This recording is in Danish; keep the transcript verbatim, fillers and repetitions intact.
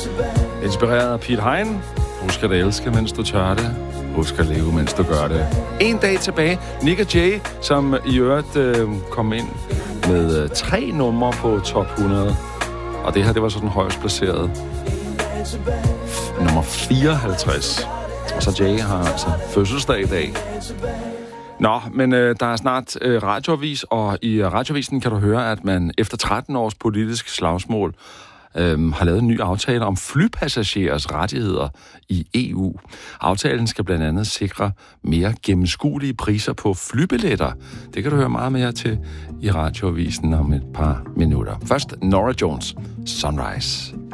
Inspireret af Piet Hein. Husk at elske, mens du tør det. Husk at leve, mens du gør det. En dag tilbage. Nick og Jay, som i øvrigt øh, kom ind med øh, tre numre på top hundrede. Og det her, det var så den højst placeret. F- nummer fireoghalvtreds. Og så Jay har altså fødselsdag i dag. Nå, men øh, der er snart øh, radioavis, og i radioavisen kan du høre, at man efter tretten års politisk slagsmål øh, har lavet en ny aftale om flypassagerers rettigheder i E U. Aftalen skal blandt andet sikre mere gennemskuelige priser på flybilletter. Det kan du høre meget mere til i radioavisen om et par minutter. Først Norah Jones, Sunrise.